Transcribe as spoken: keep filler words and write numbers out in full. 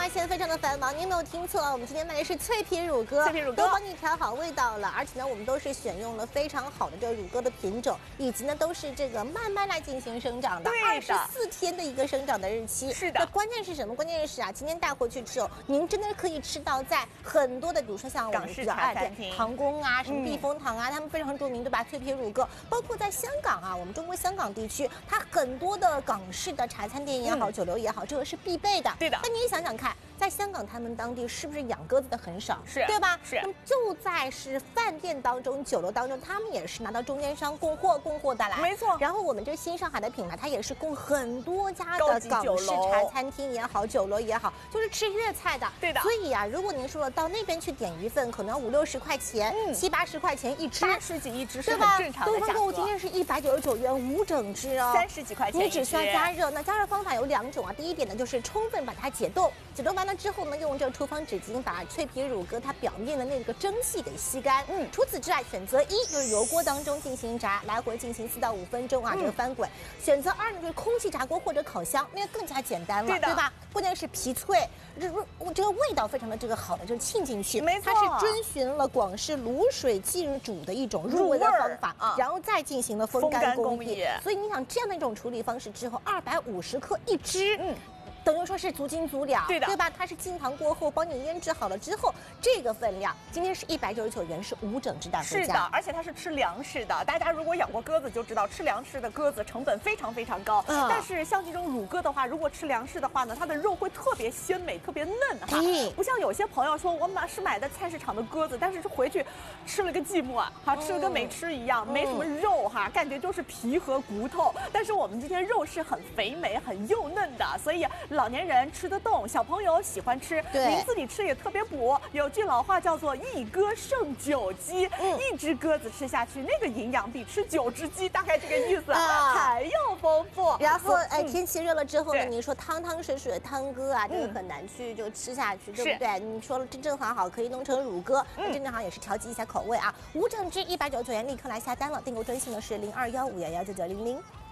卖线非常的繁忙，你有没有听错啊？我们今天卖的是脆皮乳鸽， 脆皮乳鸽都帮你调好味道了，而且呢，我们都是选用了非常好的这个乳鸽的品种，以及呢都是这个慢慢来进行生长的，二十四天的一个生长的日期。 是的。 那关键是什么？关键是啊，今天带回去之后，您真的可以吃到在很多的，比如说像我们港式茶餐厅、 唐宫啊，什么避风塘啊，他们非常著名，对吧？脆皮乳鸽，包括在香港啊，我们中国香港地区，它很多的港式的茶餐厅也好，嗯、酒楼也好，这个是必备的。 对的。 那你也想想看，在香港他们当地是不是养鸽子的很少？ 是， 对吧？ 是。 那么就在是饭店当中、酒楼当中，他们也是拿到中间商供货、供货的来。 没错。 然后我们这新上海的品牌，它也是供很多家的港式茶餐厅也好、酒楼也好，就是吃粤菜的。 对的。 所以啊，如果您说了到那边去点一份，可能五六十块钱、嗯、七八十块钱一只， 八十几一只是很正常的价格。 东方购物今天是一百九十九元五整只哦， 三十几块钱。 你只需要加热。那加热方法有两种啊，第一点呢就是充分把它解冻，解冻完了之后呢，用这个厨房纸巾把脆皮乳鸽它表面的那个蒸汽给吸干。嗯，除此之外，选择一就是油锅当中进行炸，来回进行四到五分钟啊，这个翻滚。选择二呢就是空气炸锅或者烤箱，那个更加简单了，对, 对吧？关键是皮脆，这这个味道非常的这个好的，就是沁进去。 没错， 它是遵循了广式卤水浸煮的一种入味的方法，啊、然后再进行了风干工艺。所以你想这样的一种处理方式之后，二百五十克一只，嗯。等于说是足斤足两， 对的， 对吧？它是浸糖过后帮你腌制好了之后，这个分量今天是一百九十九元，是五整只带回家。 是的，而且它是吃粮食的。大家如果养过鸽子就知道，吃粮食的鸽子成本非常非常高。嗯、但是像这种乳鸽的话，如果吃粮食的话呢，它的肉会特别鲜美，特别嫩哈。嗯、不像有些朋友说我买是买的菜市场的鸽子，但是回去吃了个寂寞啊，哈，吃了跟没吃一样，嗯、没什么肉哈，感觉就是皮和骨头。但是我们今天肉是很肥美、很幼嫩的，所以。老年人吃得动，小朋友喜欢吃，您自己吃也特别补。有句老话叫做“一鸽胜九鸡”，嗯、一只鸽子吃下去，那个营养比吃九只鸡大概这个意思，啊、还要丰富。 然后，哎，天气热了之后呢，你说汤汤水水的汤鸽啊，这个很难去就吃下去，对不对？你说了正正好好可以弄成乳鸽，那正正好也是调剂一下口味啊。五整只一百九十九元，立刻来下单了。订购专线呢是零二幺五幺幺九九零零。